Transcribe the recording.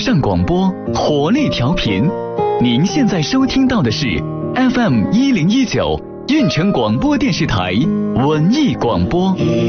上广播，活力调频。您现在收听到的是 FM 1019运城广播电视台文艺广播。